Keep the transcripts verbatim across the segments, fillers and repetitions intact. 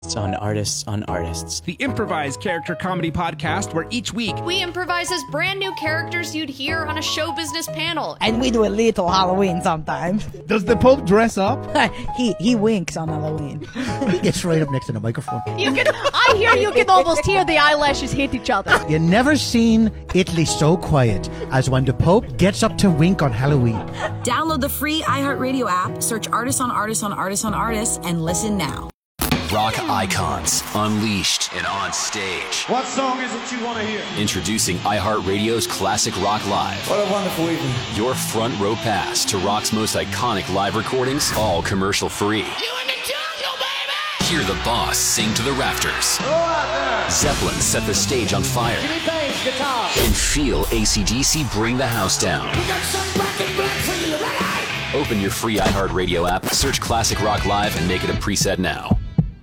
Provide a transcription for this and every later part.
On artists on artists. The improvised character comedy podcast where each week we improvise as brand new characters you'd hear on a show business panel. And we do a little Halloween sometimes. Does the Pope dress up? he he winks on Halloween. He gets right up next to the microphone. You can, I hear you can almost hear the eyelashes hit each other. You never seen Italy so quiet as when the Pope gets up to wink on Halloween. Download the free iHeartRadio app, search Artists on Artists on Artists on Artists, and listen now. Rock icons, unleashed and on stage. What song is it you want to hear? Introducing iHeartRadio's Classic Rock Live. What a wonderful evening. Your front row pass to rock's most iconic live recordings, all commercial free. You in the jungle, baby! Hear the boss sing to the rafters. Go out there! Zeppelin set the stage on fire. Jimmy Page, guitar. And feel A C D C bring the house down. We got some black and black for you, ready? Open your free iHeartRadio app, search Classic Rock Live, and make it a preset now.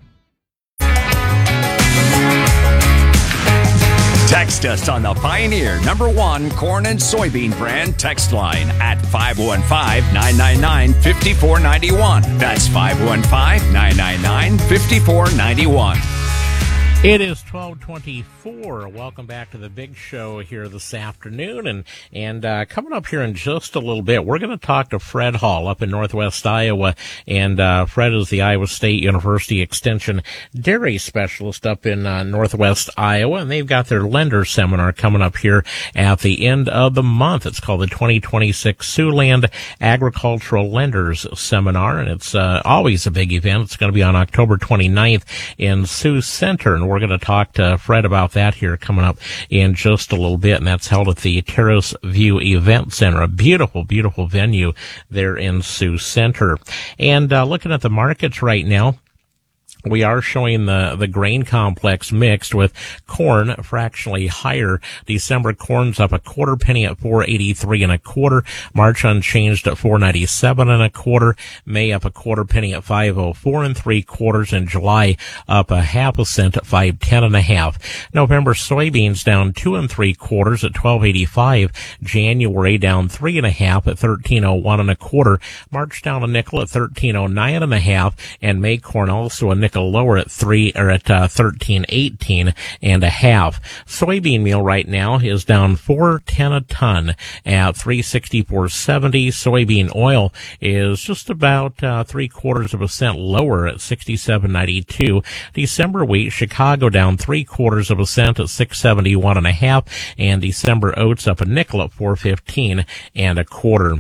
Text us on the Pioneer number one corn and soybean brand text line at five one five, nine nine nine, five four nine one. That's five one five, nine nine nine, five four nine one. It is twelve twenty-four. Welcome back to the big show here this afternoon. And, and, uh, coming up here in just a little bit, we're going to talk to Fred Hall up in Northwest Iowa. And, uh, Fred is the Iowa State University Extension dairy specialist up in, uh, Northwest Iowa. And they've got their lender seminar coming up here at the end of the month. It's called the twenty twenty-six Siouxland Agricultural Lenders Seminar. And it's, uh, always a big event. It's going to be on October twenty-ninth in Sioux Center. And we're going to talk to Fred about that here coming up in just a little bit, and that's held at the Terrace View Event Center, a beautiful, beautiful venue there in Sioux Center. And uh, looking at the markets right now, we are showing the, the grain complex mixed with corn fractionally higher. December corn's up a quarter penny at four eighty-three and a quarter. March unchanged at four ninety-seven and a quarter. May up a quarter penny at five oh four and three quarters. And July up a half a cent at five ten and a half. November soybeans down two and three quarters at twelve eighty-five. January down three and a half at thirteen oh one and a quarter. March down a nickel at thirteen oh nine and a half. And May corn also a nickel lower at three or at uh, thirteen eighteen and a half. Soybean meal right now is down four ten a ton at three sixty-four seventy. Soybean oil is just about uh, three quarters of a cent lower at sixty-seven ninety-two. December wheat, Chicago down three quarters of a cent at six seventy-one and a half, and December oats up a nickel at four fifteen and a quarter.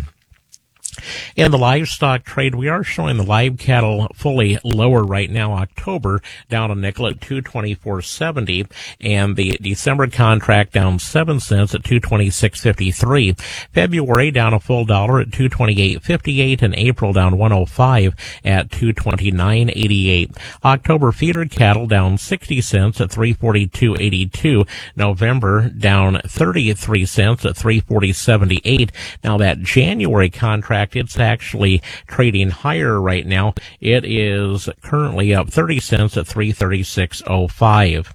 In the livestock trade, we are showing the live cattle fully lower right now. October down a nickel at two twenty-four seventy, and the December contract down seven cents at two twenty-six fifty-three. February down a full dollar at two twenty-eight fifty-eight, and April down one oh five at two twenty-nine eighty-eight. October feeder cattle down sixty cents at three forty-two eighty-two. November down thirty-three cents at three forty seventy-eight. Now that January contract, it's actually trading higher right now. It is currently up thirty cents at three thirty-six oh five.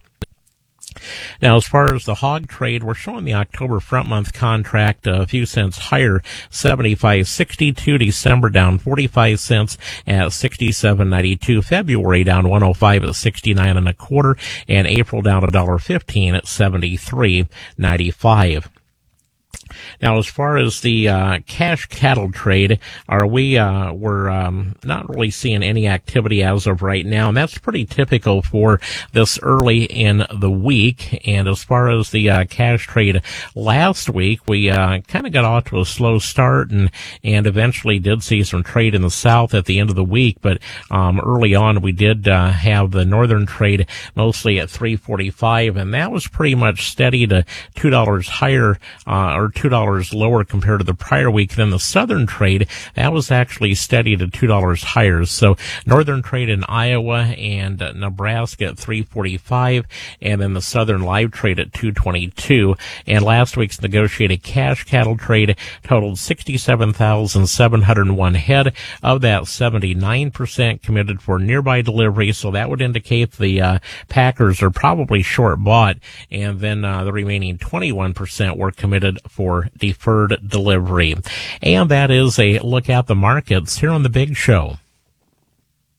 Now, as far as the hog trade, we're showing the October front month contract a few cents higher, seventy-five sixty-two. December down forty-five cents at sixty-seven ninety-two. February down one oh five at sixty-nine and a quarter, and April down a dollar fifteen at seventy-three ninety-five. Now, as far as the uh, cash cattle trade, are we uh, we're um, not really seeing any activity as of right now, and that's pretty typical for this early in the week. And as far as the uh, cash trade last week, we uh, kind of got off to a slow start, and and eventually did see some trade in the south at the end of the week. But um, early on, we did uh, have the northern trade mostly at three forty-five, and that was pretty much steady to two dollars higher uh, or two dollars lower compared to the prior week. Then the southern trade, that was actually steady to two dollars higher. So northern trade in Iowa and uh, Nebraska at three forty-five, and then the southern live trade at two twenty-two. And last week's negotiated cash cattle trade totaled sixty-seven thousand seven hundred one head. Of that, seventy-nine percent committed for nearby delivery. So that would indicate the uh, packers are probably short bought, and then uh, the remaining twenty-one percent were committed for deferred delivery. And that is a look at the markets here on the Big Show.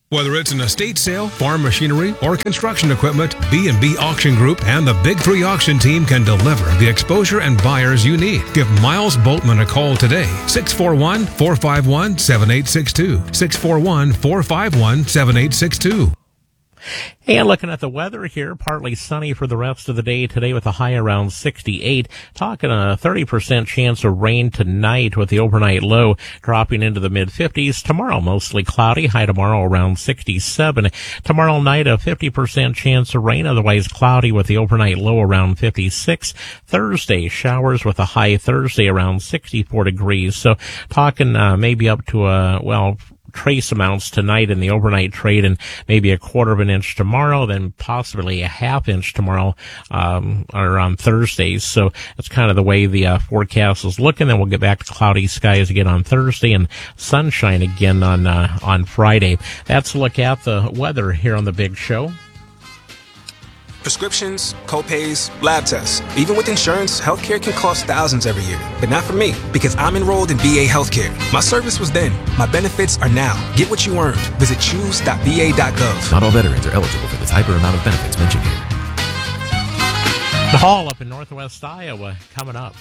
Whether it's an estate sale, farm machinery, or construction equipment, B and B Auction Group and the Big Three Auction Team can deliver the exposure and buyers you need. Give Miles Boltman a call today, six four one, four five one, seven eight six two, six four one, four five one, seven eight six two. And looking at the weather here, partly sunny for the rest of the day today with a high around sixty-eight. Talking a thirty percent chance of rain tonight with the overnight low dropping into the mid-fifties. Tomorrow, mostly cloudy. High tomorrow around sixty-seven. Tomorrow night, a fifty percent chance of rain, otherwise cloudy with the overnight low around fifty-six. Thursday, showers with a high Thursday around sixty-four degrees. So talking uh, maybe up to a, well, trace amounts tonight in the overnight trade and maybe a quarter of an inch tomorrow, then possibly a half inch tomorrow, um, or on Thursdays. So that's kind of the way the uh, forecast is looking. Then we'll get back to cloudy skies again on Thursday and sunshine again on, uh, on Friday. That's a look at the weather here on the Big Show. Prescriptions, co-pays, lab tests. Even with insurance, healthcare can cost thousands every year. But not for me, because I'm enrolled in V A Healthcare. My service was then. My benefits are now. Get what you earned. Visit choose dot v a dot gov. Not all veterans are eligible for the type or amount of benefits mentioned here. The Hall up in Northwest Iowa coming up.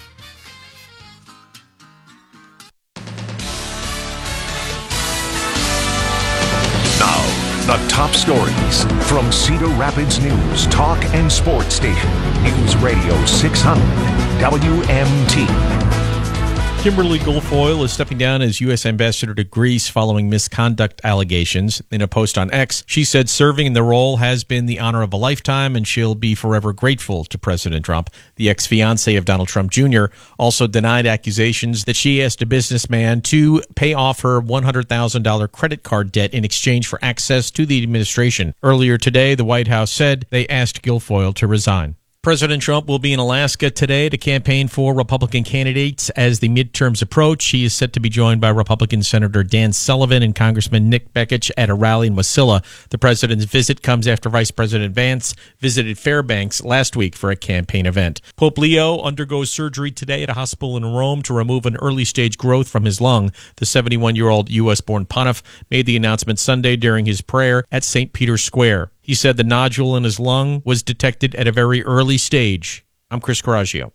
Now, the top stories from Cedar Rapids News, Talk and Sports Station. News Radio six hundred W M T. Kimberly Guilfoyle is stepping down as U S Ambassador to Greece following misconduct allegations. In a post on X, she said serving in the role has been the honor of a lifetime and she'll be forever grateful to President Trump. The ex-fiancé of Donald Trump Junior also denied accusations that she asked a businessman to pay off her one hundred thousand dollars credit card debt in exchange for access to the administration. Earlier today, the White House said they asked Guilfoyle to resign. President Trump will be in Alaska today to campaign for Republican candidates as the midterms approach. He is set to be joined by Republican Senator Dan Sullivan and Congressman Nick Bekich at a rally in Wasilla. The president's visit comes after Vice President Vance visited Fairbanks last week for a campaign event. Pope Leo undergoes surgery today at a hospital in Rome to remove an early-stage growth from his lung. The seventy-one-year-old U S-born pontiff made the announcement Sunday during his prayer at Saint Peter's Square. He said the nodule in his lung was detected at a very early stage. I'm Chris Coraggio.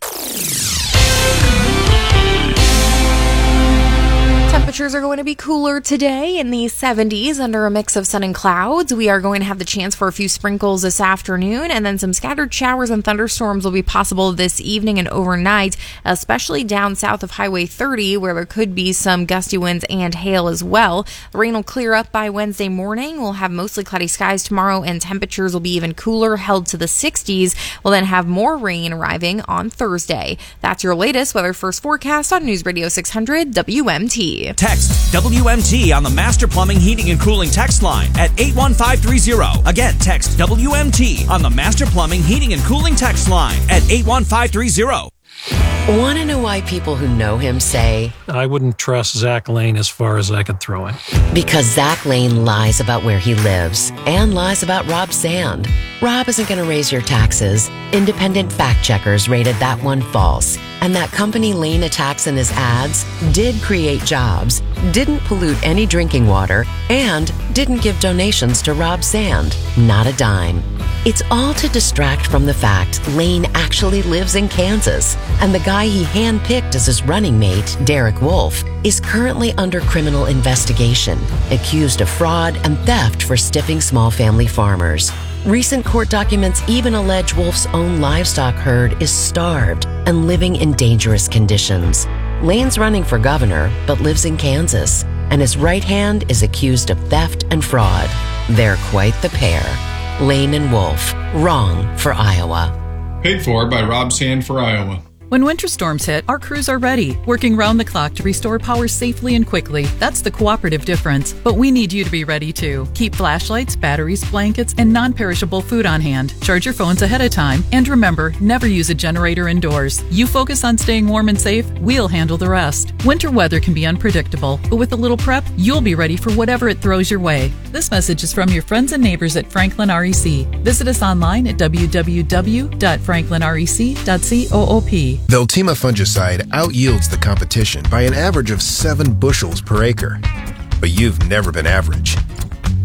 Temperatures are going to be cooler today in the seventies under a mix of sun and clouds. We are going to have the chance for a few sprinkles this afternoon, and then some scattered showers and thunderstorms will be possible this evening and overnight, especially down south of Highway thirty, where there could be some gusty winds and hail as well. The rain will clear up by Wednesday morning. We'll have mostly cloudy skies tomorrow, and temperatures will be even cooler, held to the sixties. We'll then have more rain arriving on Thursday. That's your latest Weather First forecast on News Radio six hundred W M T. Text W M T on the Master Plumbing, Heating, and Cooling text line at eight one five three zero. Again, text W M T on the Master Plumbing, Heating, and Cooling text line at eight one five three zero. Want to know why people who know him say, I wouldn't trust Zach Lane as far as I could throw him? Because Zach Lane lies about where he lives and lies about Rob Sand. Rob isn't going to raise your taxes. Independent fact checkers rated that one false. And that company Lane attacks in his ads did create jobs, didn't pollute any drinking water, and didn't give donations to Rob Sand. Not a dime. It's all to distract from the fact Lane actually lives in Kansas, and the guy he handpicked as his running mate, Derek Wolf, is currently under criminal investigation, accused of fraud and theft for stiffing small family farmers. Recent court documents even allege Wolf's own livestock herd is starved and living in dangerous conditions. Lane's running for governor, but lives in Kansas, and his right hand is accused of theft and fraud. They're quite the pair. Lane and Wolf, wrong for Iowa. Paid for by Rob Sand for Iowa. When winter storms hit, our crews are ready, working round the clock to restore power safely and quickly. That's the cooperative difference. But we need you to be ready too. Keep flashlights, batteries, blankets, and non-perishable food on hand. Charge your phones ahead of time. And remember, never use a generator indoors. You focus on staying warm and safe, we'll handle the rest. Winter weather can be unpredictable, but with a little prep, you'll be ready for whatever it throws your way. This message is from your friends and neighbors at Franklin R E C. Visit us online at w w w dot franklin rec dot coop. Veltima fungicide outyields the competition by an average of seven bushels per acre. But you've never been average.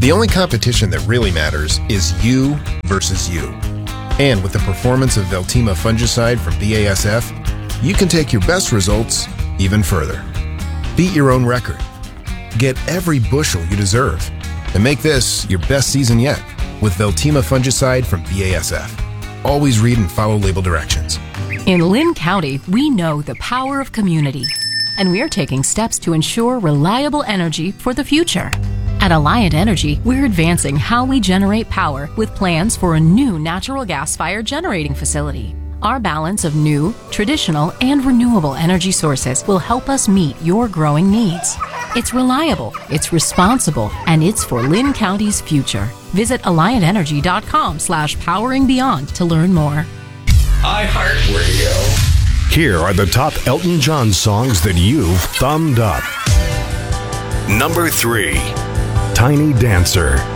The only competition that really matters is you versus you. And with the performance of Veltima fungicide from B A S F, you can take your best results even further. Beat your own record. Get every bushel you deserve. And make this your best season yet with Veltima fungicide from B A S F. Always read and follow label directions. In Lynn County, we know the power of community, and we're taking steps to ensure reliable energy for the future. At Alliant Energy, we're advancing how we generate power with plans for a new natural gas-fired generating facility. Our balance of new, traditional, and renewable energy sources will help us meet your growing needs. It's reliable, it's responsible, and it's for Lynn County's future. Visit alliant energy dot com slash powering beyond to learn more. iHeartRadio. Here are the top Elton John songs that you've thumbed up. Number three, Tiny Dancer.